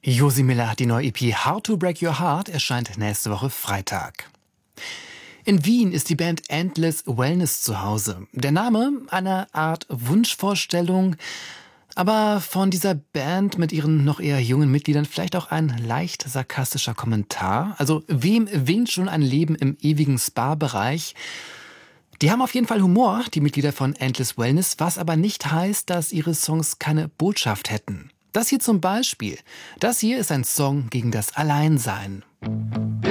Josi Miller, die neue EP How to Break Your Heart erscheint nächste Woche Freitag. In Wien ist die Band Endless Wellness zu Hause. Der Name eine Art Wunschvorstellung, aber von dieser Band mit ihren noch eher jungen Mitgliedern vielleicht auch ein leicht sarkastischer Kommentar. Also wem winkt schon ein Leben im ewigen Spa-Bereich? Die haben auf jeden Fall Humor, die Mitglieder von Endless Wellness, was aber nicht heißt, dass ihre Songs keine Botschaft hätten. Das hier zum Beispiel. Das hier ist ein Song gegen das Alleinsein.